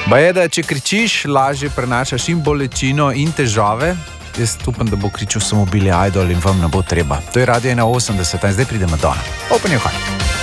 Ba je, da če kričiš, lažje prenašaš in bolečino in težave. Jaz upam, da bo kričal samo Billy Idol in vam ne bo treba. To je Radio 81 in zdaj pride Madonna. Open your heart.